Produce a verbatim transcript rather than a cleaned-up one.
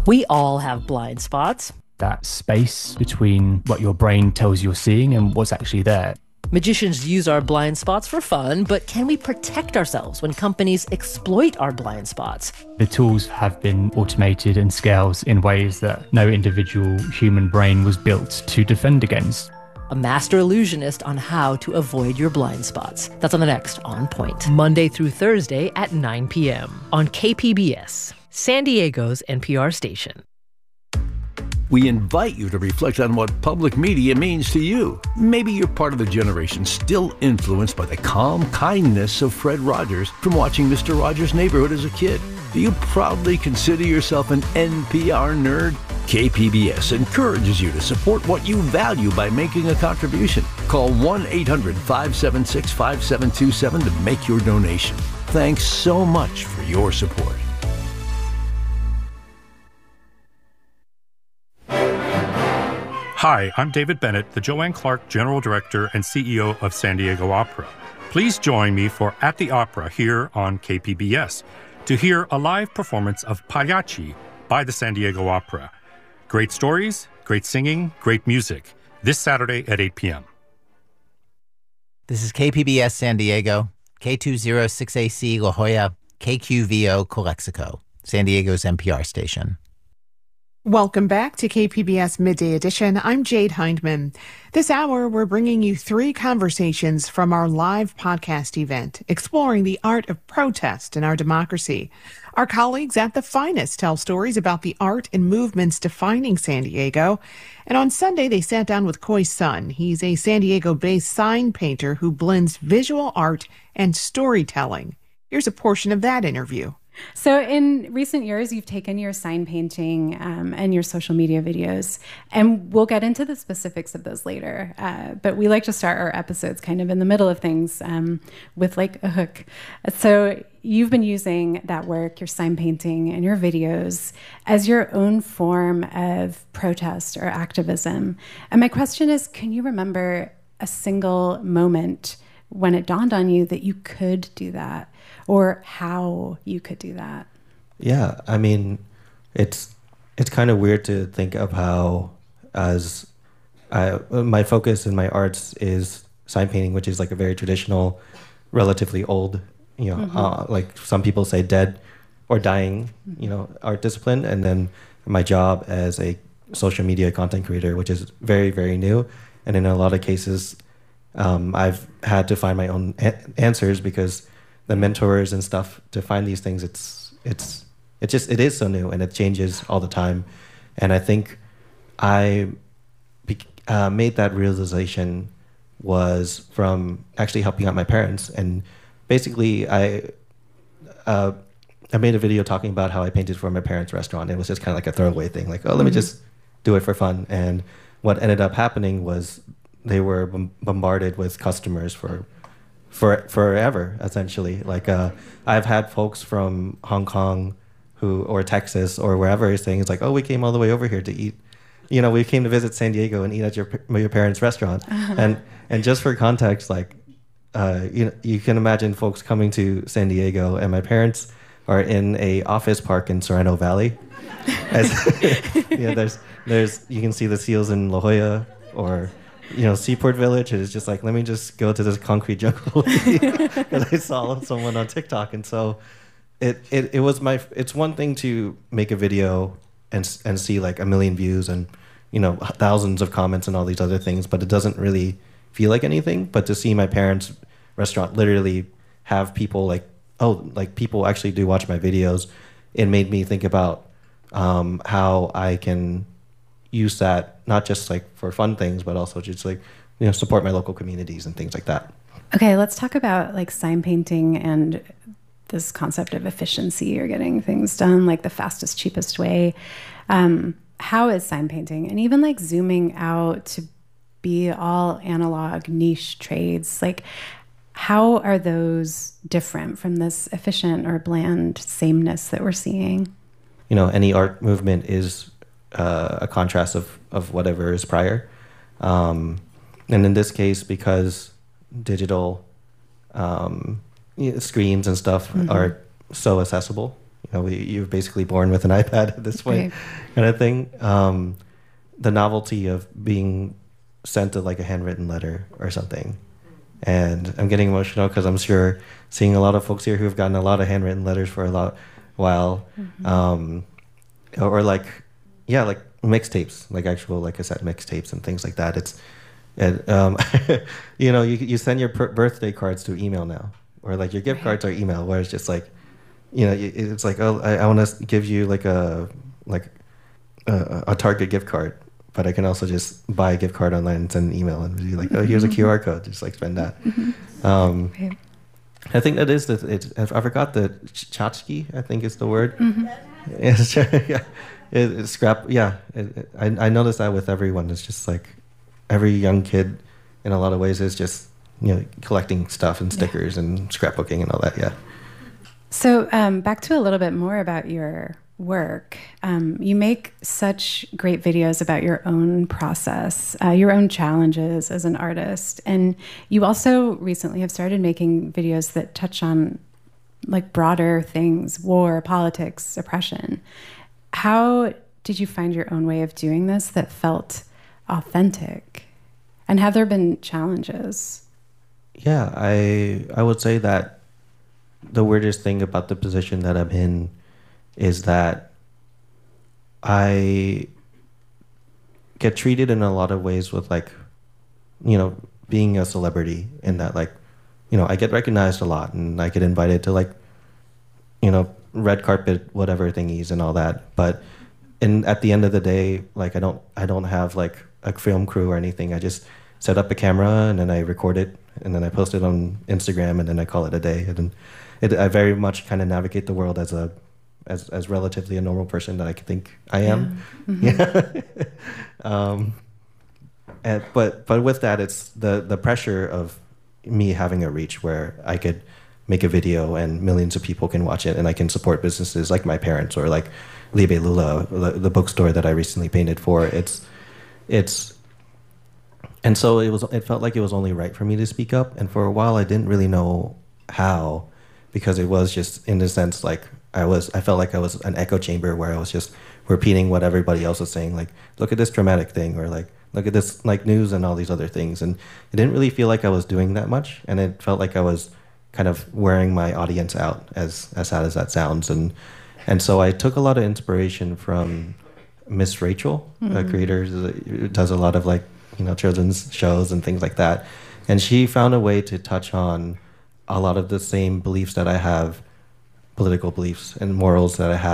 We all have blind spots. That space between what your brain tells you're seeing and what's actually there. Magicians use our blind spots for fun, but can we protect ourselves when companies exploit our blind spots? The tools have been automated and scaled in ways that no individual human brain was built to defend against. A master illusionist on how to avoid your blind spots. That's on the next On Point. Monday through Thursday at nine p.m. on K P B S, San Diego's N P R station. We invite you to reflect on what public media means to you. Maybe you're part of the generation still influenced by the calm kindness of Fred Rogers from watching Mister Rogers' Neighborhood as a kid. Do you proudly consider yourself an N P R nerd? K P B S encourages you to support what you value by making a contribution. Call one eight hundred five seven six five seven two seven to make your donation. Thanks so much for your support. Hi, I'm David Bennett, the Joanne Clark General Director and C E O of San Diego Opera. Please join me for At the Opera here on K P B S to hear a live performance of Pagliacci by the San Diego Opera. Great stories, great singing, great music. This Saturday at eight p.m. This is K P B S San Diego, K two oh six A C La Jolla, K Q V O Calexico, San Diego's N P R station. Welcome back to K P B S Midday Edition. I'm Jade Hindman. This hour, we're bringing you three conversations from our live podcast event, exploring the art of protest in our democracy. Our colleagues at The Finest tell stories about the art and movements defining San Diego. And on Sunday, they sat down with Khoi Sun. He's a San Diego-based sign painter who blends visual art and storytelling. Here's a portion of that interview. So in recent years, you've taken your sign painting um, and your social media videos, and we'll get into the specifics of those later. Uh, but we like to start our episodes kind of in the middle of things um, with like a hook. So you've been using that work, your sign painting and your videos, as your own form of protest or activism. And my question is, can you remember a single moment when it dawned on you that you could do that? Or how you could do that? Yeah, I mean, it's it's kind of weird to think of how, as I, my focus in my arts is sign painting, which is like a very traditional, relatively old, you know, mm-hmm. uh, like some people say dead or dying, you know, art discipline. And then my job as a social media content creator, which is very, very new. And in a lot of cases, um, I've had to find my own a- answers because the mentors and stuff to find these things, it's it's it just it is so new and it changes all the time. And I think I be, uh, made that realization was from actually helping out my parents. And basically, I uh, I made a video talking about how I painted for my parents' restaurant. It was just kind of like a throwaway thing, like, oh, let mm-hmm. me just do it for fun. And what ended up happening was they were bombarded with customers for. For forever, essentially. Like uh, I've had folks from Hong Kong, who or Texas or wherever saying it's like, oh, we came all the way over here to eat. You know, we came to visit San Diego and eat at your your parents' restaurant. Uh-huh. And and just for context, like, uh, you know, you can imagine folks coming to San Diego, and my parents are in a office park in Sereno Valley. As, yeah, there's there's you can see the seals in La Jolla or. You know, Seaport Village, it is just like, let me just go to this concrete jungle because I saw someone on TikTok. And so it, it, it was my, it's one thing to make a video and and see like a million views and, you know, thousands of comments and all these other things, but it doesn't really feel like anything. But to see my parents' restaurant literally have people like, oh, like people actually do watch my videos, it made me think about um, how I can use that not just like for fun things, but also just like, you know, support my local communities and things like that. Okay, let's talk about like sign painting and this concept of efficiency or getting things done like the fastest, cheapest way. Um, how is sign painting and even like zooming out to be all analog niche trades, like how are those different from this efficient or bland sameness that we're seeing? You know, any art movement is Uh, a contrast of, of whatever is prior. Um, and in this case, because digital um, you know, screens and stuff mm-hmm. are so accessible, know, we, you're basically born with an iPad at this point, right. kind of thing. Um, the novelty of being sent to like a handwritten letter or something. And I'm getting emotional because I'm sure seeing a lot of folks here who have gotten a lot of handwritten letters for a lot while, mm-hmm. um, or, or like, yeah, like mixtapes, like actual like cassette mixtapes and things like that. It's, it, um, you know, you you send your per- birthday cards through email now, or like your gift right. cards are email, where it's just like, you know, it's like, oh, I, I want to give you like a like a, a Target gift card. But I can also just buy a gift card online and send an email and be like, oh, here's a Q R code. Just like spend that. Mm-hmm. Um, right. I think that is the, it, I forgot the tchotchke, I think is the word. Mm-hmm. It's, yeah. It, it's scrap. Yeah. It, it, I, I noticed that with everyone. It's just like every young kid in a lot of ways is just, you know, collecting stuff and stickers yeah. and scrapbooking and all that. Yeah. So um, back to a little bit more about your work. Um, you make such great videos about your own process, uh, your own challenges as an artist. And you also recently have started making videos that touch on like broader things, war, politics, oppression. How did you find your own way of doing this that felt authentic? And have there been challenges? Yeah, I I would say that the weirdest thing about the position that I'm in is that I get treated in a lot of ways with like, you know, being a celebrity in that like, you know, I get recognized a lot and I get invited to like, you know, red carpet, whatever thingies and all that. But in at the end of the day, like I don't I don't have like a film crew or anything. I just set up a camera and then I record it and then I post it on Instagram and then I call it a day. And then it, I very much kind of navigate the world as a as as relatively a normal person that I think I am. Yeah. Mm-hmm. yeah. um, and, but but with that, it's the the pressure of me having a reach where I could make a video and millions of people can watch it and I can support businesses like my parents or like Libe Lula, the, the bookstore that I recently painted for. It's it's and so it was. It felt like it was only right for me to speak up. And for a while, I didn't really know how, because it was just in a sense like. I was. I felt like I was an echo chamber where I was just repeating what everybody else was saying. Like, look at this dramatic thing, or like, look at this like news and all these other things. And it didn't really feel like I was doing that much, and it felt like I was kind of wearing my audience out. As as sad as that sounds, and and so I took a lot of inspiration from Miss Rachel, mm-hmm. a creator who does a lot of like you know children's shows and things like that, and she found a way to touch on a lot of the same beliefs that I have. Political beliefs and morals that I have.